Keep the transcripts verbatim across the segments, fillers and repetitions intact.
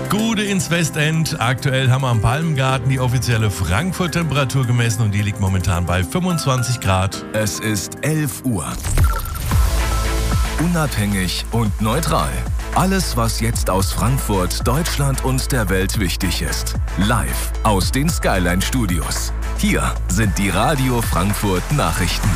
Gude ins Westend. Aktuell haben wir am Palmengarten die offizielle Frankfurt-Temperatur gemessen und die liegt momentan bei fünfundzwanzig Grad. Es ist elf Uhr. Unabhängig und neutral. Alles, was jetzt aus Frankfurt, Deutschland und der Welt wichtig ist. Live aus den Skyline Studios. Hier sind die Radio Frankfurt Nachrichten.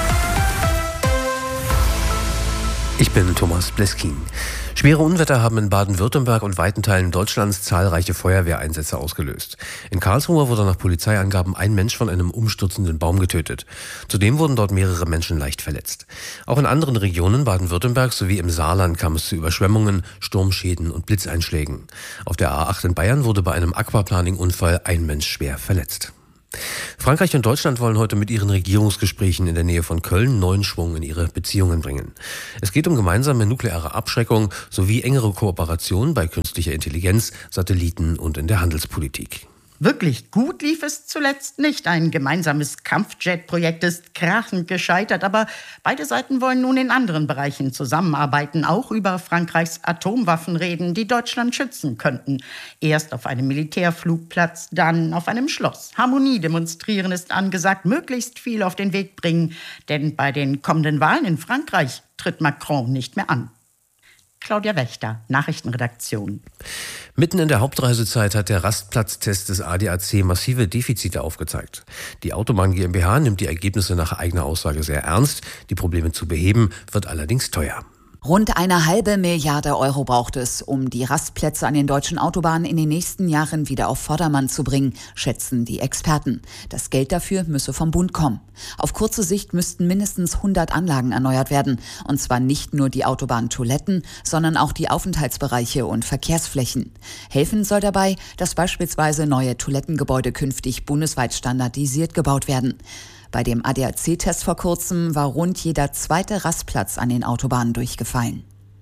Ich bin Thomas Bleskin. Schwere Unwetter haben in Baden-Württemberg und weiten Teilen Deutschlands zahlreiche Feuerwehreinsätze ausgelöst. In Karlsruhe wurde nach Polizeiangaben ein Mensch von einem umstürzenden Baum getötet. Zudem wurden dort mehrere Menschen leicht verletzt. Auch in anderen Regionen Baden-Württembergs sowie im Saarland kam es zu Überschwemmungen, Sturmschäden und Blitzeinschlägen. Auf der A acht in Bayern wurde bei einem Aquaplaning-Unfall ein Mensch schwer verletzt. Frankreich und Deutschland wollen heute mit ihren Regierungsgesprächen in der Nähe von Köln neuen Schwung in ihre Beziehungen bringen. Es geht um gemeinsame nukleare Abschreckung sowie engere Kooperation bei künstlicher Intelligenz, Satelliten und in der Handelspolitik. Wirklich gut lief es zuletzt nicht. Ein gemeinsames Kampfjet-Projekt ist krachend gescheitert, aber beide Seiten wollen nun in anderen Bereichen zusammenarbeiten, auch über Frankreichs Atomwaffen reden, die Deutschland schützen könnten. Erst auf einem Militärflugplatz, dann auf einem Schloss. Harmonie demonstrieren ist angesagt, möglichst viel auf den Weg bringen, denn bei den kommenden Wahlen in Frankreich tritt Macron nicht mehr an. Claudia Wächter, Nachrichtenredaktion. Mitten in der Hauptreisezeit hat der Rastplatztest des A D A C massive Defizite aufgezeigt. Die Autobahn GmbH nimmt die Ergebnisse nach eigener Aussage sehr ernst. Die Probleme zu beheben wird allerdings teuer. Rund eine halbe Milliarde Euro braucht es, um die Rastplätze an den deutschen Autobahnen in den nächsten Jahren wieder auf Vordermann zu bringen, schätzen die Experten. Das Geld dafür müsse vom Bund kommen. Auf kurze Sicht müssten mindestens hundert Anlagen erneuert werden. Und zwar nicht nur die Autobahntoiletten, sondern auch die Aufenthaltsbereiche und Verkehrsflächen. Helfen soll dabei, dass beispielsweise neue Toilettengebäude künftig bundesweit standardisiert gebaut werden. Bei dem A D A C-Test vor kurzem war rund jeder zweite Rastplatz an den Autobahnen durchgefallen.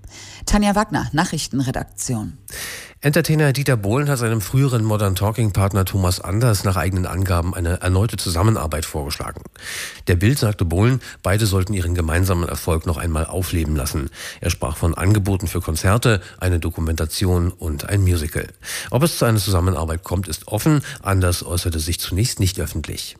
Tanja Wagner, Nachrichtenredaktion. Entertainer Dieter Bohlen hat seinem früheren Modern Talking-Partner Thomas Anders nach eigenen Angaben eine erneute Zusammenarbeit vorgeschlagen. Der Bild sagte Bohlen, beide sollten ihren gemeinsamen Erfolg noch einmal aufleben lassen. Er sprach von Angeboten für Konzerte, eine Dokumentation und ein Musical. Ob es zu einer Zusammenarbeit kommt, ist offen. Anders äußerte sich zunächst nicht öffentlich.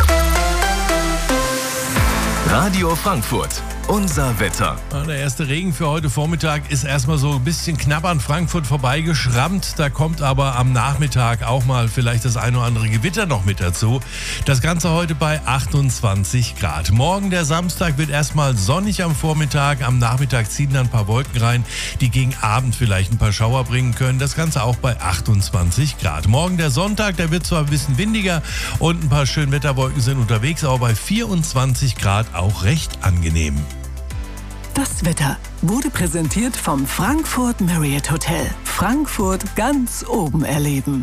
Radio Frankfurt, unser Wetter. Der erste Regen für heute Vormittag ist erstmal so ein bisschen knapp an Frankfurt vorbeigeschrammt. Da kommt aber am Nachmittag auch mal vielleicht das eine oder andere Gewitter noch mit dazu. Das Ganze heute bei achtundzwanzig Grad. Morgen, der Samstag, wird erstmal sonnig am Vormittag. Am Nachmittag ziehen dann ein paar Wolken rein, die gegen Abend vielleicht ein paar Schauer bringen können. Das Ganze auch bei achtundzwanzig Grad. Morgen, der Sonntag, der wird zwar ein bisschen windiger und ein paar Schönwetterwolken sind unterwegs, aber bei vierundzwanzig Grad auch recht angenehm. Das Wetter wurde präsentiert vom Frankfurt Marriott Hotel. Frankfurt ganz oben erleben.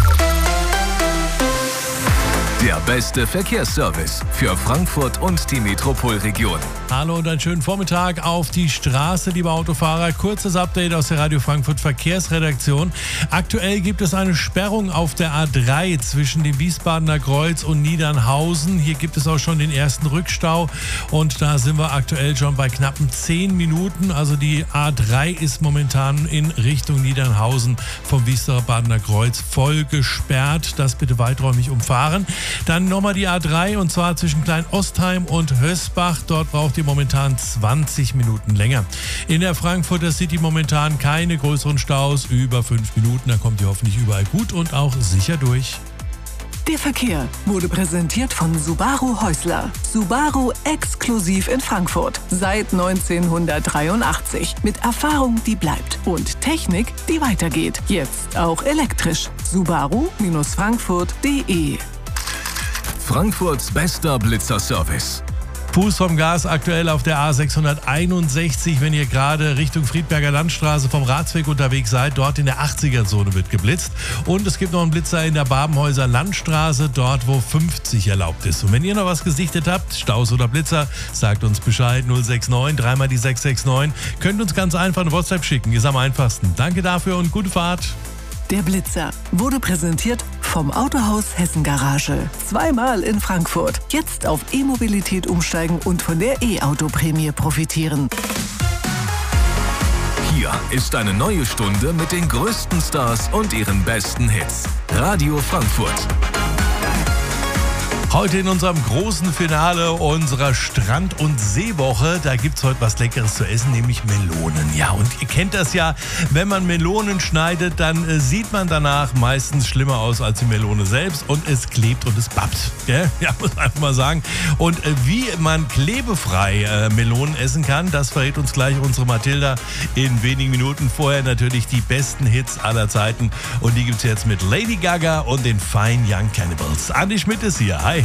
Der beste Verkehrsservice für Frankfurt und die Metropolregion. Hallo und einen schönen Vormittag auf die Straße, liebe Autofahrer. Kurzes Update aus der Radio Frankfurt Verkehrsredaktion. Aktuell gibt es eine Sperrung auf der A drei zwischen dem Wiesbadener Kreuz und Niedernhausen. Hier gibt es auch schon den ersten Rückstau und da sind wir aktuell schon bei knappen zehn Minuten. Also die A drei ist momentan in Richtung Niedernhausen vom Wiesbadener Kreuz voll gesperrt. Das bitte weiträumig umfahren. Dann nochmal die A drei und zwar zwischen Klein-Ostheim und Hösbach. Dort braucht ihr momentan zwanzig Minuten länger. In der Frankfurter City momentan keine größeren Staus, über fünf Minuten. Da kommt ihr hoffentlich überall gut und auch sicher durch. Der Verkehr wurde präsentiert von Subaru Häusler. Subaru exklusiv in Frankfurt. Seit neunzehnhundertdreiundachtzig. Mit Erfahrung, die bleibt. Und Technik, die weitergeht. Jetzt auch elektrisch. Subaru Frankfurt punkt de. Frankfurts bester Blitzerservice. Fuß vom Gas aktuell auf der A sechshunderteinundsechzig, wenn ihr gerade Richtung Friedberger Landstraße vom Ratsweg unterwegs seid. Dort in der achtziger-Zone wird geblitzt. Und es gibt noch einen Blitzer in der Babenhäuser Landstraße, dort wo fünfzig erlaubt ist. Und wenn ihr noch was gesichtet habt, Staus oder Blitzer, sagt uns Bescheid. null sechs neun, dreimal die sechs sechs neun. Könnt uns ganz einfach eine WhatsApp schicken, ist am einfachsten. Danke dafür und gute Fahrt. Der Blitzer wurde präsentiert vom Autohaus Hessen Garage. Zweimal in Frankfurt. Jetzt auf E-Mobilität umsteigen und von der E-Auto-Prämie profitieren. Hier Hier ist eine neue Stunde mit den größten Stars und ihren besten Hits. Radio Frankfurt. Heute in unserem großen Finale unserer Strand- und Seewoche, da gibt es heute was Leckeres zu essen, nämlich Melonen. Ja, und ihr kennt das ja, wenn man Melonen schneidet, dann äh, sieht man danach meistens schlimmer aus als die Melone selbst und es klebt und es pappt. Gell? Ja, muss man einfach mal sagen. Und äh, wie man klebefrei äh, Melonen essen kann, das verrät uns gleich unsere Mathilda in wenigen Minuten. Vorher natürlich die besten Hits aller Zeiten und die gibt es jetzt mit Lady Gaga und den Fine Young Cannibals. Andi Schmidt ist hier. Hi.